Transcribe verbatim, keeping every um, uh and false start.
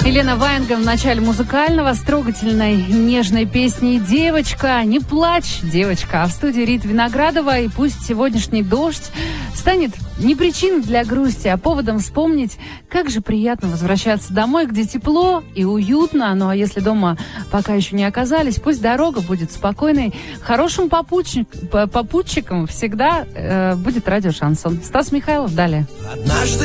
Елена Ваенга в начале музыкального с трогательной нежной песней «Девочка, не плачь, девочка». А в студии Рита Виноградова, и пусть сегодняшний дождь станет не причиной для грусти, а поводом вспомнить, как же приятно возвращаться домой, где тепло и уютно. Ну а если дома пока еще не оказались, пусть дорога будет спокойной. Хорошим попутчик, попутчиком всегда э, будет радио «Шансон». Стас Михайлов далее. Однажды